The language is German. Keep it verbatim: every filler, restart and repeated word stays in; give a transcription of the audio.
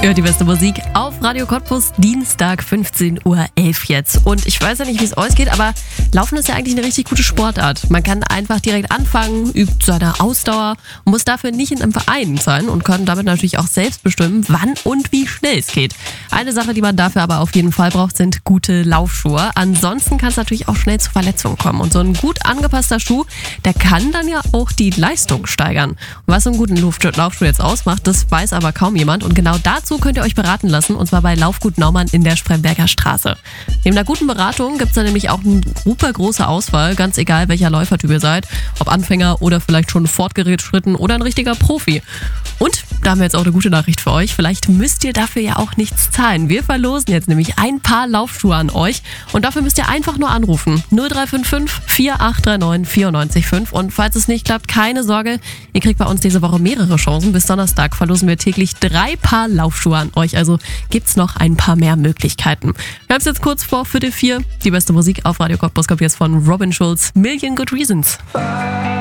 Hört die beste Musik auf Radio Cottbus, Dienstag fünfzehn Uhr elf jetzt. Und ich weiß ja nicht, wie es euch geht, aber Laufen ist ja eigentlich eine richtig gute Sportart. Man kann einfach direkt anfangen, übt seine Ausdauer, muss dafür nicht in einem Verein sein und kann damit natürlich auch selbst bestimmen, wann und wie schnell es geht. Eine Sache, die man dafür aber auf jeden Fall braucht, sind gute Laufschuhe. Ansonsten kann es natürlich auch schnell zu Verletzungen kommen. Und so ein gut angepasster Schuh, der kann dann ja auch die Leistung steigern. Und was so einen guten Laufschuh jetzt ausmacht, das weiß aber kaum jemand. Und genau dazu könnt ihr euch beraten lassen, und zwar bei Laufgut Naumann in der Spremberger Straße. Neben einer guten Beratung gibt es da nämlich auch eine super große Auswahl, ganz egal welcher Läufertyp ihr seid, ob Anfänger oder vielleicht schon fortgeschritten oder ein richtiger Profi. Und da haben wir jetzt auch eine gute Nachricht für euch, vielleicht müsst ihr dafür ja auch nichts zahlen. Wir verlosen jetzt nämlich ein paar Laufschuhe an euch und dafür müsst ihr einfach nur anrufen. null drei fünf fünf, vier acht drei neun, vier neun fünf. Und falls es nicht klappt, keine Sorge, ihr kriegt bei uns diese Woche mehrere Chancen. Bis Donnerstag verlosen wir täglich drei Paar Laufschuhe an euch, also gibt's noch ein paar mehr Möglichkeiten. Wir haben es jetzt kurz vor Viertel vier. Die beste Musik auf Radio Cottbus kommt jetzt von Robin Schulz, Million Good Reasons.